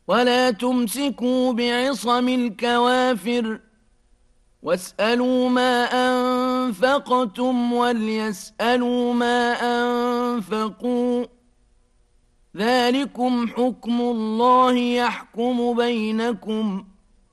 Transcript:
ولا تمسكوا بعصم الكوافر واسألوا ما أنفقتم وليسألوا ما أنفقوا ذلكم حكم الله يحكم بينكم